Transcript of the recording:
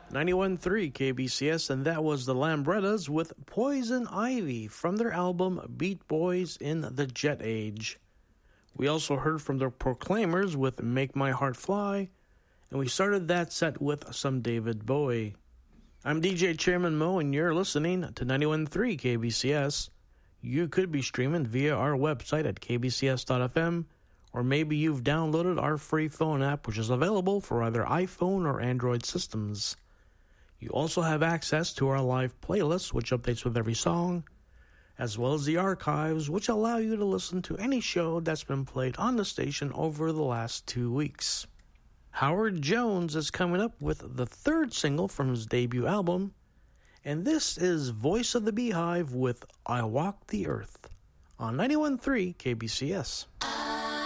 91.3 KBCS, and that was the Lambrettas with Poison Ivy from their album Beat Boys in the Jet Age. We also heard from the Proclaimers with Make My Heart Fly, and we started that set with some David Bowie. I'm DJ Chairman Mo, and you're listening to 91.3 KBCS. You could be streaming via our website at kbcs.fm, or maybe you've downloaded our free phone app, which is available for either iPhone or Android systems. You also have access to our live playlist, which updates with every song, as well as the archives, which allow you to listen to any show that's been played on the station over the last 2 weeks. Howard Jones is coming up with the third single from his debut album, and this is Voice of the Beehive with I Walk the Earth on 91.3 KBCS.